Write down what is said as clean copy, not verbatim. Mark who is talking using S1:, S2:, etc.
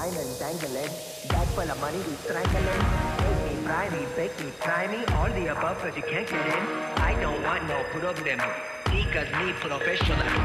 S1: line and dangling. Bag full of money, we strangling. Make me, fry me, bake me, try me. All the above, cause you can't get in. I don't want no problem. Because me professional.